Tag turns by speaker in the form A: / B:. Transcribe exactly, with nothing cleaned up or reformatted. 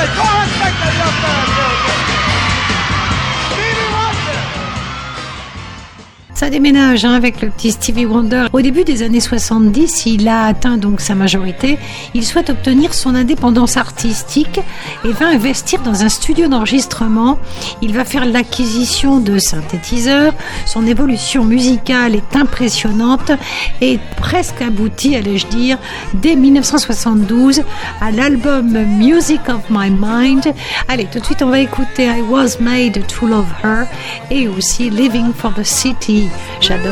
A: right, go ahead and make that young man feel good. Stevie Wonder.
B: Ça déménage hein, avec le petit Stevie Wonder. Au début des années soixante-dix, il a atteint donc sa majorité. Il souhaite obtenir son indépendance artistique et va investir dans un studio d'enregistrement. Il va faire l'acquisition de synthétiseurs. Son évolution musicale est impressionnante et presque aboutie, allais-je dire, dès dix-neuf cent soixante-douze à l'album Music of My Mind. Allez, tout de suite, on va écouter I Was Made to Love Her et aussi Living for the City. J'adore.